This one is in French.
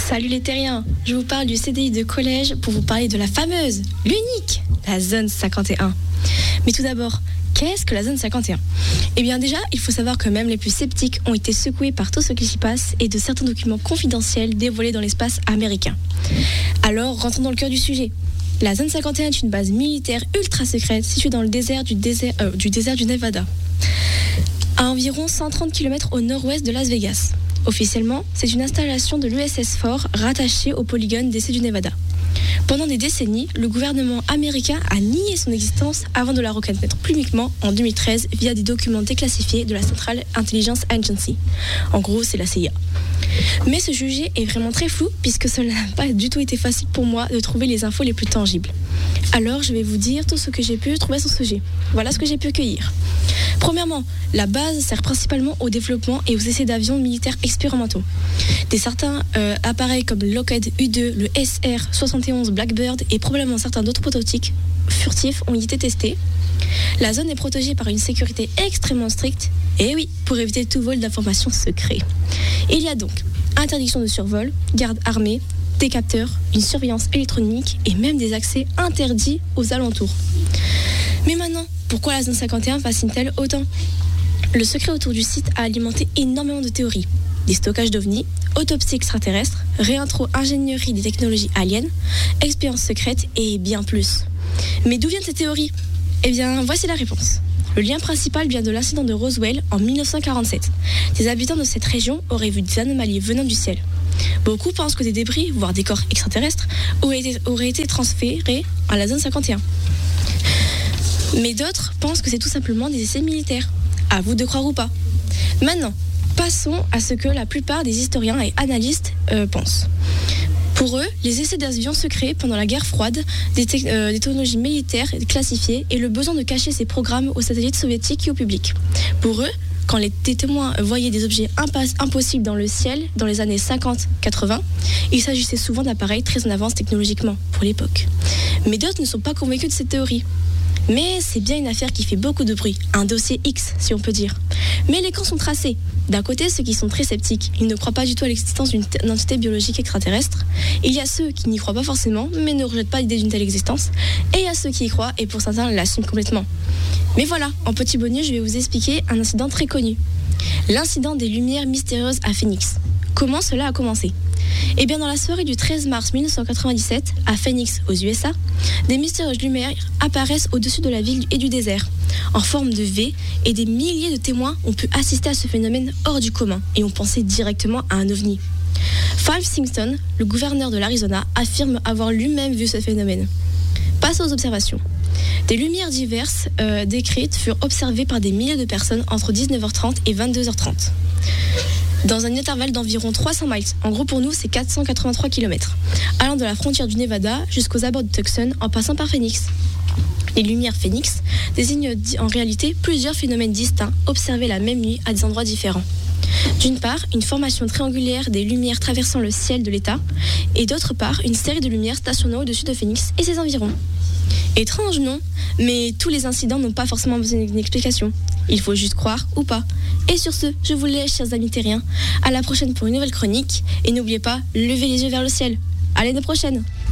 Salut les terriens, je vous parle du CDI de collège pour vous parler de la fameuse, l'unique, la zone 51. Mais tout d'abord, qu'est-ce que la zone 51 ? Eh bien déjà, il faut savoir que même les plus sceptiques ont été secoués par tout ce qui s'y passe et de certains documents confidentiels dévoilés dans l'espace américain. Alors, rentrons dans le cœur du sujet. La zone 51 est une base militaire ultra secrète située dans le désert du Nevada, à environ 130 km au nord-ouest de Las Vegas. Officiellement, c'est une installation de l'USS Ford rattachée au polygone d'essai du Nevada. Pendant des décennies, le gouvernement américain a nié son existence avant de la reconnaître publiquement en 2013 via des documents déclassifiés de la Central Intelligence Agency. En gros, c'est la CIA. Mais ce sujet est vraiment très flou puisque cela n'a pas du tout été facile pour moi de trouver les infos les plus tangibles. Alors, je vais vous dire tout ce que j'ai pu trouver sur ce sujet. Voilà ce que j'ai pu cueillir. Premièrement, la base sert principalement au développement et aux essais d'avions militaires expérimentaux. Certains appareils comme le Lockheed U-2, le SR-71 Blackbird et probablement certains d'autres prototypes furtifs ont été testés. La zone est protégée par une sécurité extrêmement stricte, et oui, pour éviter tout vol d'informations secrets. Il y a donc interdiction de survol, garde armée, des capteurs, une surveillance électronique et même des accès interdits aux alentours. Mais maintenant, pourquoi la zone 51 fascine-t-elle autant ? Le secret autour du site a alimenté énormément de théories. Des stockages d'ovnis, autopsie extraterrestre, réintro ingénierie des technologies aliens, expériences secrètes et bien plus. Mais d'où viennent ces théories ? Eh bien, voici la réponse. Le lien principal vient de l'incident de Roswell en 1947. Des habitants de cette région auraient vu des anomalies venant du ciel. Beaucoup pensent que des débris, voire des corps extraterrestres, auraient été transférés à la zone 51. Mais d'autres pensent que c'est tout simplement des essais militaires. À vous de croire ou pas. Maintenant, passons à ce que la plupart des historiens et analystes pensent. Pour eux, les essais d'avions secrets pendant la guerre froide, des technologies militaires classifiées et le besoin de cacher ces programmes aux satellites soviétiques et au public. Pour eux, quand les témoins voyaient des objets impossibles dans le ciel dans les années 50-80, il s'agissait souvent d'appareils très en avance technologiquement pour l'époque. Mais d'autres ne sont pas convaincus de cette théorie. Mais c'est bien une affaire qui fait beaucoup de bruit, un dossier X si on peut dire. Mais les camps sont tracés. D'un côté, ceux qui sont très sceptiques, ils ne croient pas du tout à l'existence d'une entité biologique extraterrestre. Il y a ceux qui n'y croient pas forcément, mais ne rejettent pas l'idée d'une telle existence. Et il y a ceux qui y croient et pour certains l'assument complètement. Mais voilà, en petit bonus, je vais vous expliquer un incident très connu. L'incident des lumières mystérieuses à Phoenix. Comment cela a commencé ? Eh bien, dans la soirée du 13 mars 1997, à Phoenix, aux USA, des mystérieuses lumières apparaissent au-dessus de la ville et du désert, en forme de V, et des milliers de témoins ont pu assister à ce phénomène hors du commun et ont pensé directement à un ovni. Five Singleton, le gouverneur de l'Arizona, affirme avoir lui-même vu ce phénomène. Passons aux observations. Des lumières diverses décrites furent observées par des milliers de personnes entre 19h30 et 22h30. Dans un intervalle d'environ 300 miles, en gros pour nous c'est 483 km, allant de la frontière du Nevada jusqu'aux abords de Tucson en passant par Phoenix. Les lumières Phoenix désignent en réalité plusieurs phénomènes distincts observés la même nuit à des endroits différents. D'une part, une formation triangulaire des lumières traversant le ciel de l'État, et d'autre part, une série de lumières stationnant au-dessus de Phoenix et ses environs. Étrange, non ? Mais tous les incidents n'ont pas forcément besoin d'une explication. Il faut juste croire ou pas. Et sur ce, je vous laisse, chers amis terriens. À la prochaine pour une nouvelle chronique. Et n'oubliez pas, levez les yeux vers le ciel. À l'année prochaine.